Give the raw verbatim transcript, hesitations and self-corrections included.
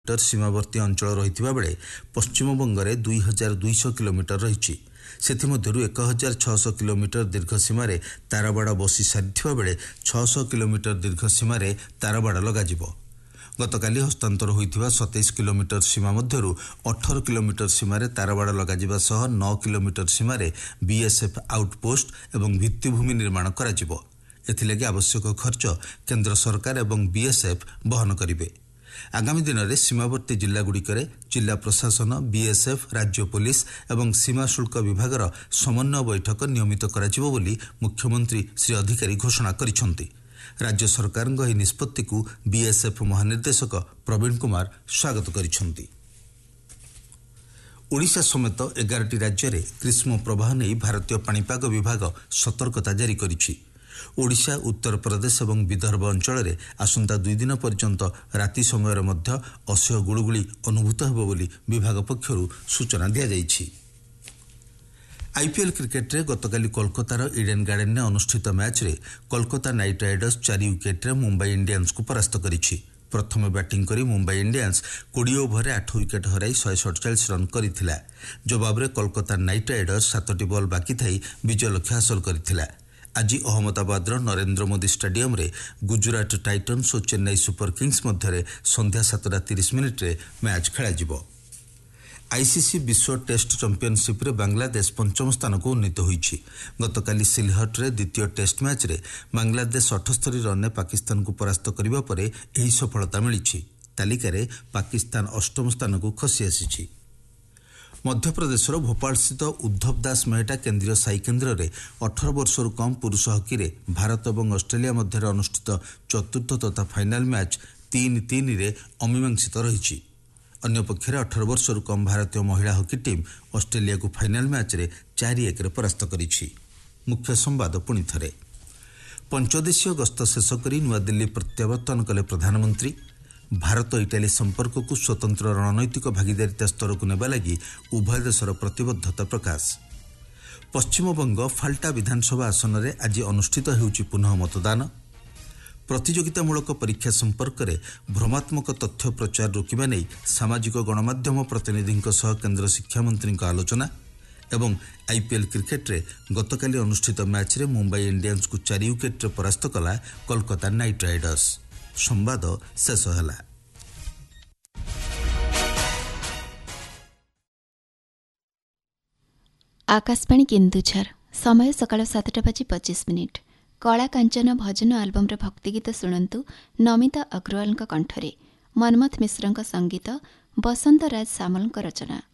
Kilometre सीमावर्ती अंचल रही बेले पश्चिमबंगे दुई हजार दुईश किलोमीटर रही से एक हजार छःश किलोमीटर दीर्घ सीमार तारबाड़ बसी सारी बेले छःश किलोमीटर दीर्घ सीमार तारबाड़ लगाजिब। गतकाली हस्तांतर होइथिबा सतैश किलोमीटर सीमा मध्यरु अठारह किलोमीटर सीमार तारबाड़ लगाजिबा सह नौ किलोमीटर सीमार बीएसएफ आउटपोस्ट एवं भित्तिभूमि निर्माण कराजिब। एथिलागि आवश्यक खर्च केंद्र सरकार एवं बीएसएफ वहन करिवे। आगामी दिन में सीमावर्ती जिलागुड़िकरे जिला प्रशासन बीएसएफ राज्य पुलिस एवं सीमा शुल्क विभागर समन्वय बैठक नियमित कराजिबो बोली मुख्यमंत्री श्री अधिकारी घोषणा करिसेंति। राज्य सरकार निष्पत्ति को बीएसएफ महानिर्देशक प्रवीण कुमार स्वागत करिसेंति। ओडिशा समेत एगारटी राज्य में ग्रीष्म प्रवाह नहीं भारतीय पाणीपाग विभाग सतर्कता जारी करिछि। ओडिशा उत्तर प्रदेश और विदर्भ अंचल में आसंता दुई दिन पर्यंत राति समय मध्य असह्य गुड़गुड़ी अनुभूत हेबो बोली विभाग पक्षरु सूचना दिया जाइछि। आईपीएल क्रिकेट रे गतकाली कोलकातार इडेन गार्डन में अनुष्ठित मैच रे कोलकाता नाइट राइडर्स चार विकेट रे मुंबई इंडियंस को परास्त करिछि। प्रथम बैटिंग करी मुंबई इंडियंस बीस ओवर में आठ विकेट हराई एक सौ सैंतालीस रन करिथिला। जवाब रे कोलकाता नाइट राइडर्स सातटी बॉल बाकी थाई विजय लक्ष्य हासिल करिथिला। आज अहमदाबाद नरेंद्र मोदी स्टेडियम रे गुजरात टाइटन्स और चेन्नई सुपर किंग्स मध्य संध्या सातटा तीस मिनिट रे मैच खेल। आईसीसी विश्व टेस्ट चैंपियनशिप रे बांग्लादेश पंचम स्थान को उन्नीत होईछि। गतकाली सिलहट रे द्वितीय टेस्ट मैच रे बांग्लादेश अठस्तरी रन पाकिस्तान को परास्त करिबा परे एही सफलता मिलिछि। तालिका रे पाकिस्तान अष्टम स्थान को खसी आसीछि। मध्यप्रदेशर भोपाल स्थित उद्धव दास मेहटा केंद्रीय साई केन्द्र में अठारह वर्षर कम पुरुष हकी रे भारत और ऑस्ट्रेलिया मध्य अनुष्ठित चतुर्थ तथा फाइनाल मैच तीन तीन रे अमीमांसित रही। अन्य पक्षरे अठारह वर्षर कम भारतीय महिला हकी टीम ऑस्ट्रेलिया को फाइनाल मैच रे चार एक परास्त करिछि। मुख्य संवाद पुणी थरे पंचदेशीय गस्त शेष कर नुआदिल्ली प्रत्यावर्तन कले प्रधानमंत्री। भारत इटाली संपर्क को स्वतंत्र रणनैतिक भागीदारिता स्तर को नेबा लगी उभय देशर प्रतिबद्धता प्रकाश। पश्चिमबंग फाल्टा विधानसभा आसन में आज अनुष्ठित होउछि पुनः मतदान। प्रतियोगितामूलक परीक्षा संपर्क में भ्रमात्मक तथ्य प्रचार रोकिबा नै सामाजिक गणमाध्यम प्रतिनिधि सह केंद्र शिक्षा मंत्री आलोचना। एवं आईपीएल क्रिकेट रे गतकाली अनुष्ठित मैच रे मुंबई इंडियंस को चार विकेट परास्त कला कोलकाता नाइट राइडर्स। संवाद शेष होला। आकाशवाणी केन्दुझर समय सकाळ सातटा बाजी पच्चीस मिनिट। कला कांचन भजन आल्बम भक्तिगीत शुणु नमिता अग्रवाल कंठरे मनमथ मिश्र संगीत बसंत राज सामल रचना।